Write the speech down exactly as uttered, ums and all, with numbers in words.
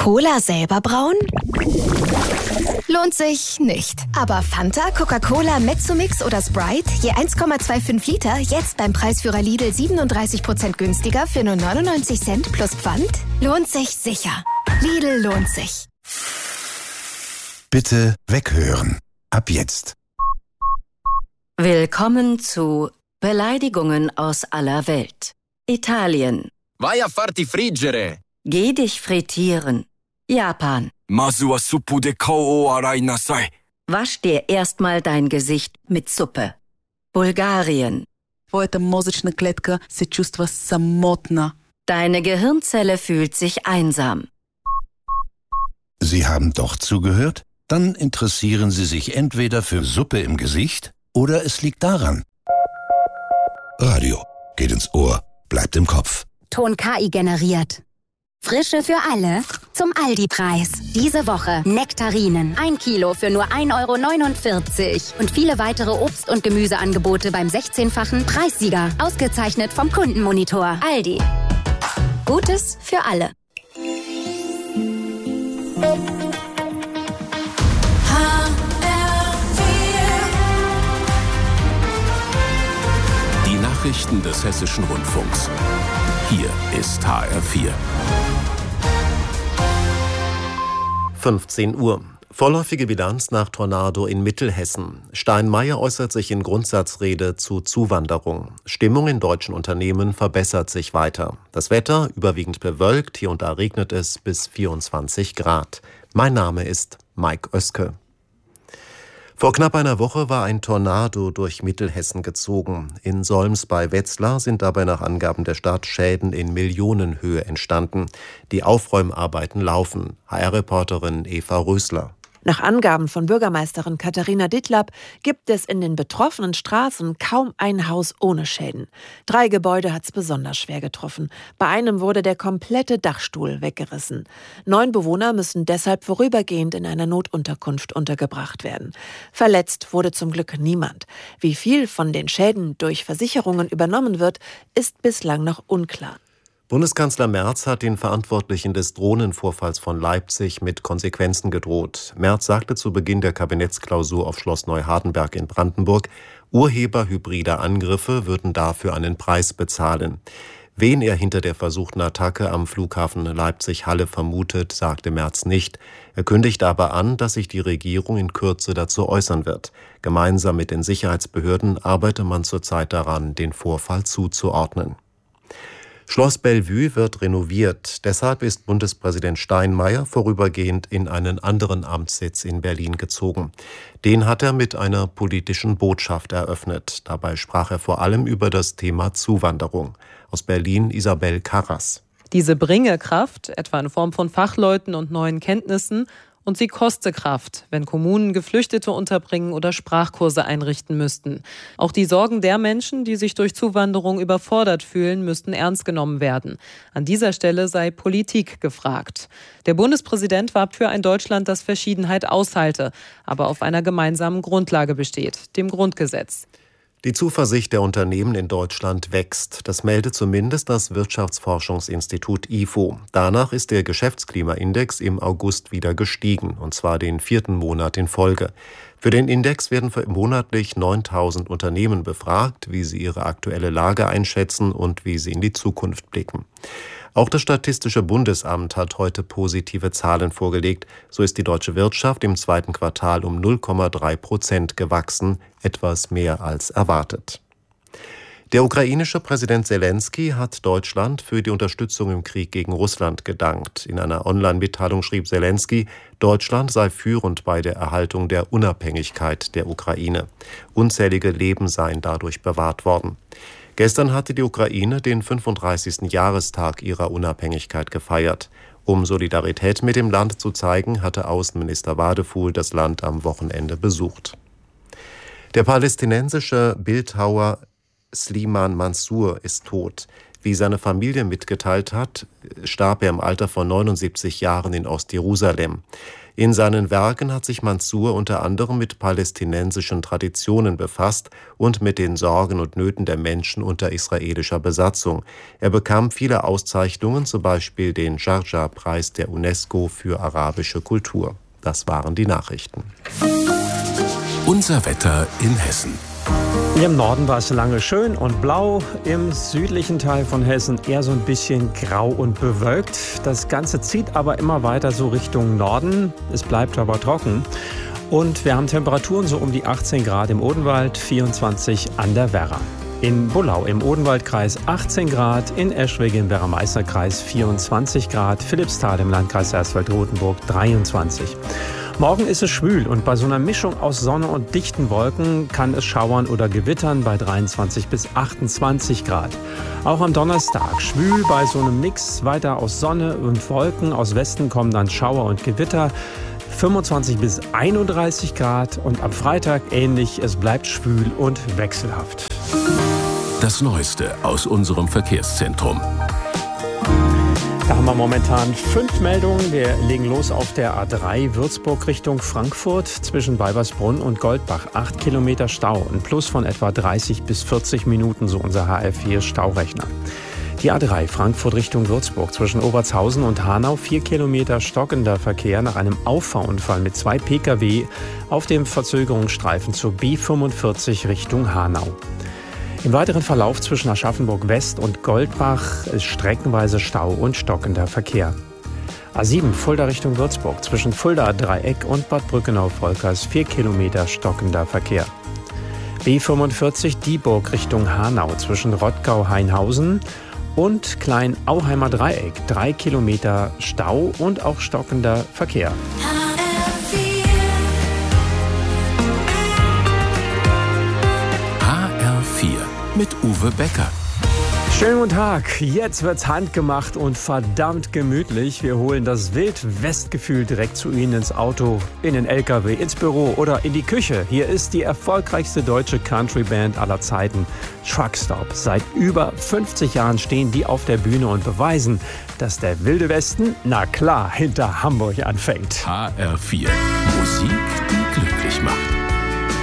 Cola selber brauen? Lohnt sich nicht. Aber Fanta, Coca-Cola, Mezzomix oder Sprite, je eins Komma fünfundzwanzig Liter, jetzt beim Preisführer Lidl siebenunddreißig Prozent günstiger für nur neunundneunzig Cent plus Pfand? Lohnt sich sicher. Lidl lohnt sich. Bitte weghören. Ab jetzt. Willkommen zu Beleidigungen aus aller Welt. Italien. Vai a farti friggere. Geh dich frittieren. Japan. Mazu wa suppu de kao o arai nasai. Wasch dir erstmal dein Gesicht mit Suppe. Bulgarien. Твоята мозъчна клетка се чувства самотна. Deine Gehirnzelle fühlt sich einsam. Sie haben doch zugehört? Dann interessieren Sie sich entweder für Suppe im Gesicht oder es liegt daran. Radio geht ins Ohr, bleibt im Kopf. Ton K I generiert. Frische für alle zum Aldi-Preis. Diese Woche Nektarinen. Ein Kilo für nur ein Euro neunundvierzig. Und viele weitere Obst- und Gemüseangebote beim sechzehnfachen Preissieger. Ausgezeichnet vom Kundenmonitor. Aldi. Gutes für alle. Die Nachrichten des Hessischen Rundfunks. Hier ist H R vier. fünfzehn Uhr. Vorläufige Bilanz nach Tornado in Mittelhessen. Steinmeier äußert sich in Grundsatzrede zu Zuwanderung. Stimmung in deutschen Unternehmen verbessert sich weiter. Das Wetter überwiegend bewölkt, hier und da regnet es bis vierundzwanzig Grad. Mein Name ist Mike Oeske. Vor knapp einer Woche war ein Tornado durch Mittelhessen gezogen. In Solms bei Wetzlar sind dabei nach Angaben der Stadt Schäden in Millionenhöhe entstanden. Die Aufräumarbeiten laufen. H R-Reporterin Eva Rösler. Nach Angaben von Bürgermeisterin Katharina Dittlab gibt es in den betroffenen Straßen kaum ein Haus ohne Schäden. Drei Gebäude hat es besonders schwer getroffen. Bei einem wurde der komplette Dachstuhl weggerissen. Neun Bewohner müssen deshalb vorübergehend in einer Notunterkunft untergebracht werden. Verletzt wurde zum Glück niemand. Wie viel von den Schäden durch Versicherungen übernommen wird, ist bislang noch unklar. Bundeskanzler Merz hat den Verantwortlichen des Drohnenvorfalls von Leipzig mit Konsequenzen gedroht. Merz sagte zu Beginn der Kabinettsklausur auf Schloss Neuhardenberg in Brandenburg, Urheber hybrider Angriffe würden dafür einen Preis bezahlen. Wen er hinter der versuchten Attacke am Flughafen Leipzig-Halle vermutet, sagte Merz nicht. Er kündigte aber an, dass sich die Regierung in Kürze dazu äußern wird. Gemeinsam mit den Sicherheitsbehörden arbeite man zurzeit daran, den Vorfall zuzuordnen. Schloss Bellevue wird renoviert. Deshalb ist Bundespräsident Steinmeier vorübergehend in einen anderen Amtssitz in Berlin gezogen. Den hat er mit einer politischen Botschaft eröffnet. Dabei sprach er vor allem über das Thema Zuwanderung. Aus Berlin Isabel Karras. Diese bringe Kraft, etwa in Form von Fachleuten und neuen Kenntnissen, und sie koste Kraft, wenn Kommunen Geflüchtete unterbringen oder Sprachkurse einrichten müssten. Auch die Sorgen der Menschen, die sich durch Zuwanderung überfordert fühlen, müssten ernst genommen werden. An dieser Stelle sei Politik gefragt. Der Bundespräsident warb für ein Deutschland, das Verschiedenheit aushalte, aber auf einer gemeinsamen Grundlage besteht, dem Grundgesetz. Die Zuversicht der Unternehmen in Deutschland wächst. Das meldet zumindest das Wirtschaftsforschungsinstitut I F O. Danach ist der Geschäftsklimaindex im August wieder gestiegen, und zwar den vierten Monat in Folge. Für den Index werden monatlich neuntausend Unternehmen befragt, wie sie ihre aktuelle Lage einschätzen und wie sie in die Zukunft blicken. Auch das Statistische Bundesamt hat heute positive Zahlen vorgelegt. So ist die deutsche Wirtschaft im zweiten Quartal um null Komma drei Prozent gewachsen, etwas mehr als erwartet. Der ukrainische Präsident Selenskyj hat Deutschland für die Unterstützung im Krieg gegen Russland gedankt. In einer Online-Mitteilung schrieb Selenskyj, Deutschland sei führend bei der Erhaltung der Unabhängigkeit der Ukraine. Unzählige Leben seien dadurch bewahrt worden. Gestern hatte die Ukraine den fünfunddreißigsten Jahrestag ihrer Unabhängigkeit gefeiert. Um Solidarität mit dem Land zu zeigen, hatte Außenminister Wadefuhl das Land am Wochenende besucht. Der palästinensische Bildhauer Sliman Mansour ist tot. Wie seine Familie mitgeteilt hat, starb er im Alter von neunundsiebzig Jahren in Ostjerusalem. In seinen Werken hat sich Mansour unter anderem mit palästinensischen Traditionen befasst und mit den Sorgen und Nöten der Menschen unter israelischer Besatzung. Er bekam viele Auszeichnungen, zum Beispiel den Sharjah-Preis der UNESCO für arabische Kultur. Das waren die Nachrichten. Unser Wetter in Hessen. Im Norden war es lange schön und blau, im südlichen Teil von Hessen eher so ein bisschen grau und bewölkt. Das Ganze zieht aber immer weiter so Richtung Norden. Es bleibt aber trocken. Und wir haben Temperaturen so um die achtzehn Grad im Odenwald, vierundzwanzig an der Werra. In Bullau im Odenwaldkreis achtzehn Grad, in Eschwege im Werra-Meißner-Kreis vierundzwanzig Grad, Philippsthal im Landkreis Erswald-Rotenburg dreiundzwanzig. Morgen ist es schwül und bei so einer Mischung aus Sonne und dichten Wolken kann es schauern oder gewittern bei dreiundzwanzig bis achtundzwanzig Grad. Auch am Donnerstag schwül bei so einem Mix weiter aus Sonne und Wolken. Aus Westen kommen dann Schauer und Gewitter. fünfundzwanzig bis einunddreißig Grad und am Freitag ähnlich. Es bleibt schwül und wechselhaft. Das Neueste aus unserem Verkehrszentrum. Da haben wir momentan fünf Meldungen. Wir legen los auf der A drei Würzburg Richtung Frankfurt zwischen Weibersbrunn und Goldbach. Acht Kilometer Stau, ein Plus von etwa dreißig bis vierzig Minuten, so unser H R vier Staurechner. Die A drei Frankfurt Richtung Würzburg zwischen Obertshausen und Hanau. Vier Kilometer stockender Verkehr nach einem Auffahrunfall mit zwei Pkw auf dem Verzögerungsstreifen zur B fünfundvierzig Richtung Hanau. Im weiteren Verlauf zwischen Aschaffenburg West und Goldbach ist streckenweise Stau und stockender Verkehr. A sieben Fulda Richtung Würzburg zwischen Fulda Dreieck und Bad Brückenau-Volkers vier Kilometer stockender Verkehr. B fünfundvierzig Dieburg Richtung Hanau zwischen Rottgau-Hainhausen und Klein-Auheimer Dreieck drei Kilometer Stau und auch stockender Verkehr. Mit Uwe Becker. Schönen guten Tag. Jetzt wird's handgemacht und verdammt gemütlich. Wir holen das Wild-West-Gefühl direkt zu Ihnen ins Auto, in den L K W, ins Büro oder in die Küche. Hier ist die erfolgreichste deutsche Country-Band aller Zeiten, Truckstop. Seit über fünfzig Jahren stehen die auf der Bühne und beweisen, dass der Wilde Westen, na klar, hinter Hamburg anfängt. H R vier. Musik, die glücklich macht.